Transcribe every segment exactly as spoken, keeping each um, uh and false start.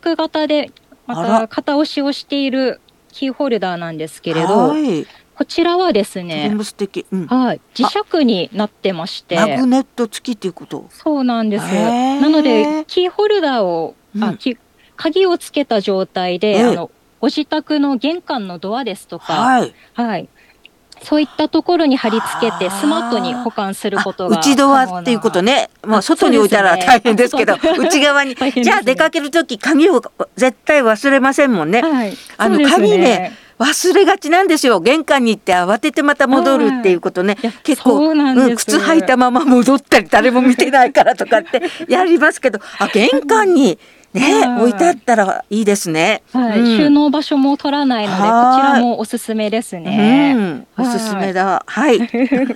ク型でまた型押しをしているキーホルダーなんですけれど、はい、こちらはですね、 とても素敵、うん、 はい、磁石になってまして、 マグネット付きっていうこと。 そうなんです。なのでキーホルダーを、うん、あき鍵をつけた状態で、あのご自宅の玄関のドアですとか、はい、はい、そういったところに貼り付けてスマートに保管することが可能な。 内ドアっていうことね。もう外に置いたら大変ですけど、ね、内側に、ね、じゃあ出かけるとき鍵を絶対忘れませんもんね。はい、あの鍵ね忘れがちなんですよ。玄関に行って慌ててまた戻るっていうことね。結構、うん、靴履いたまま戻ったり誰も見てないからとかってやりますけど、あ、玄関にね、置いてあったらいいですね。 はい、うん、収納場所も取らないので、こちらもおすすめですね。 うん、おすすめだ。はい。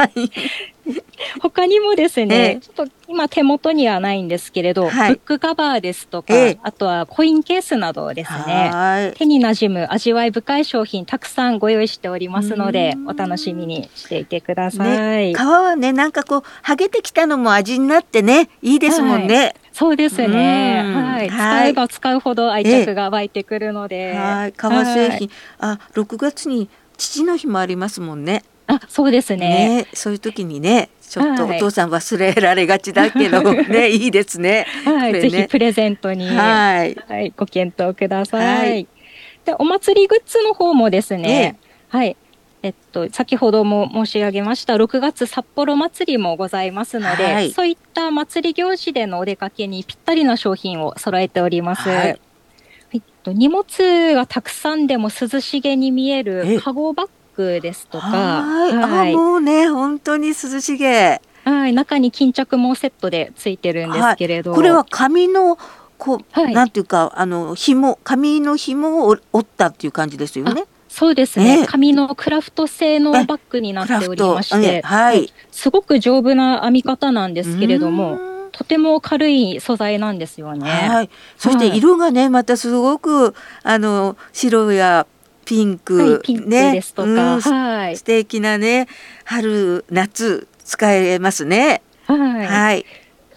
他にもですね、えー、ちょっと今手元にはないんですけれど、はい、ブックカバーですとか、えー、あとはコインケースなどですね、手に馴染む味わい深い商品たくさんご用意しておりますので、お楽しみにしていてください。 ね、皮はね、なんかこう剥げてきたのも味になってね、いいですもんね。はい、 そうですね。はい、使えば使うほど愛着が湧いてくるので。 はい、革製品、あ、ろくがつに父の日もありますもんね。 あ、そうですね。 ね、そういう時にね、ちょっとお父さん忘れられがちだけど、はい、ね、いいですね。 はい、ね、ぜひプレゼントに、はい、はい、ご検討ください。はい、で、お祭りグッズの方もですね、ね、はい、えっと、先ほども申し上げましたろくがつ札幌祭りもございますので、はい、そういった祭り行事でのお出かけにぴったりな商品を揃えております。はい、荷物がたくさんでも涼しげに見えるカゴバッグですとか、 はいはい、あ、もうね、本当に涼しげ。 はい、中に巾着もセットでついてるんですけれど、 はい、これは紙のこう、はい、なんていうか、あの紐、紙の紐を折ったっていう感じですよね。 そうですね、えー、紙のクラフト製のバッグになっておりまして、ね、はい、すごく丈夫な編み方なんですけれども、とても軽い素材なんですよね。 はい、そして色がね、またすごくあの白やピンク、 はい、ピンクですとか、ね、はい、 素敵なね、春夏使えますね。 はい、はい、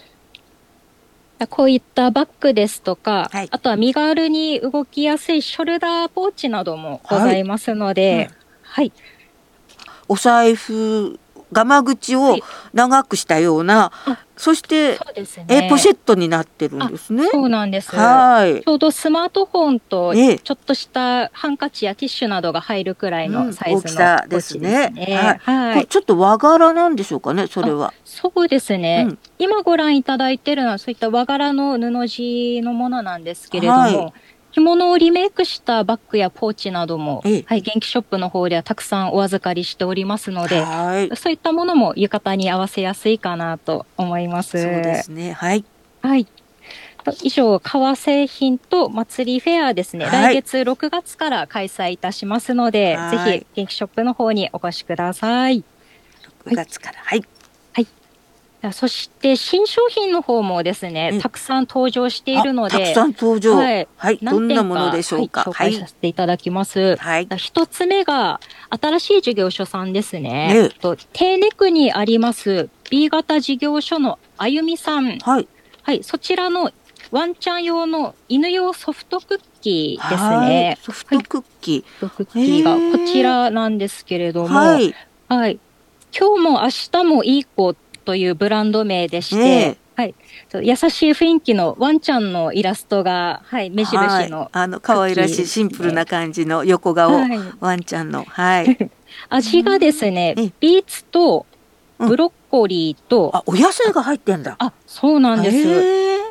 こういったバッグですとか、はい、あとは身軽に動きやすいショルダーポーチなどもございますので、はい、うん、はい、 お財布ガマ口を長くしたような、はい、そしてそうですね、 えポシェットになってるんですね。 そうなんです。 はい、 ちょうどスマートフォンとちょっとしたハンカチやティッシュなどが入るくらいのサイズの、うん、大きさですね。 はい、はい、 ちょっと和柄なんでしょうかね、それは。 そうですね、うん、今ご覧いただいているのはそういった和柄の布地のものなんですけれども、はい、着物をリメイクしたバッグやポーチなども、はい、元気ショップの方ではたくさんお預かりしておりますので、はい、そういったものも浴衣に合わせやすいかなと思います。 そうですね。はい。 はい。以上、革製品と祭りフェアですね、はい、来月ろくがつから開催いたしますので、ぜひ元気ショップの方にお越しください。 ろくがつから、はい。 はい。そして新商品の方もですね、たくさん登場しているので、 たくさん登場。はい。はい、どんなものでしょうか。 はい、紹介させていただきます。はい。一つ目が新しい事業所さんですね。ね、と手根区にあります B 型事業所のあゆみさん。はい。はい、そちらのワンちゃん用の犬用ソフトクッキーですね。 ソフトクッキー。はい、 ソフトクッキーがこちらなんですけれども、はい。はい。今日も明日もいい子というブランド名でして、はい、優しい雰囲気のワンちゃんのイラストが、はい、目印の、 はい、あの可愛らしいシンプルな感じの横顔、はい、ワンちゃんの、はい、 味がですね、ビーツとブロッコリーと、 うん、あ、お野菜が入ってんだ。 あ、そうなんです。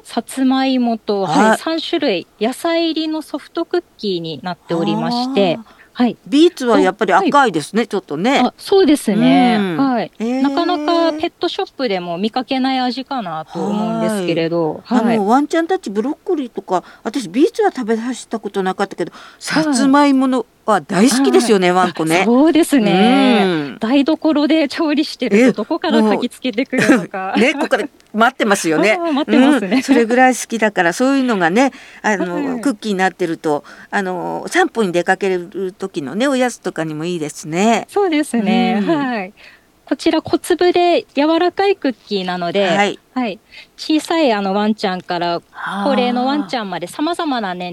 さつまいもと、はい、さん種類野菜入りのソフトクッキーになっておりまして。はい、 ビーツはやっぱり赤いですね、はい、ちょっとね。 あ、そうですね。はい、えー、なかなかペットショップでも見かけない味かなと思うんですけれど、 はい、あのワンちゃんたちブロッコリーとか、私ビーツは食べさせたことなかったけど、さつまいものは大好きですよね、はい、ワンコね。 そうですね、うん、台所で調理してるとどこから嗅ぎつけてくるのかね、ここで待ってますよね。 待ってますね、 うん、それぐらい好きだから、そういうのがね、あの、はい、クッキーになってると、あの散歩に出かける時のね、おやつとかにもいいですね。 そうですね、うん、はい。こちら小粒で柔らかいクッキーなので、はいはい、小さいあのワンちゃんから高齢のワンちゃんまで様々な年